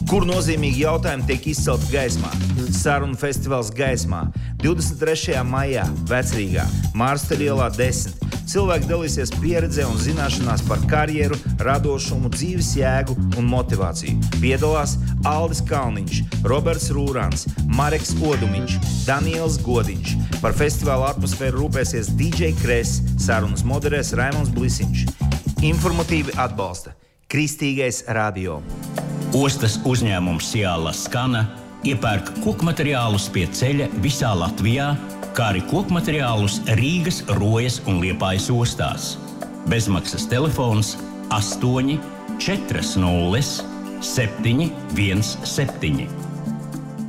Kur nozīmīgi jautājumi tiek izcelti gaismā? Sarunu festivāls Gaismā 23. maijā Vecrīgā, Mārsta ielā 10. Cilvēki dalīsies pieredzē un zināšanās par karjeru, radošumu, dzīves jēgu un motivāciju. Piedalās Aldis Kalniņš, Roberts Rūrāns, Mareks Odumiņš, Daniels Godiņš. Par festivāla atmosfēru rūpēsies DJ Kres, sarunas moderēs Raimonds Blisiņš. Informatīvi atbalsta Kristīgais radio. Ostas uzņēmums Ciala Skana iepērk kokmateriālus pie ceļa visā Latvijā, kā arī kokmateriālus Rīgas, Rojas un Liepājas ostās. Bezmaksas telefons 8 40 717.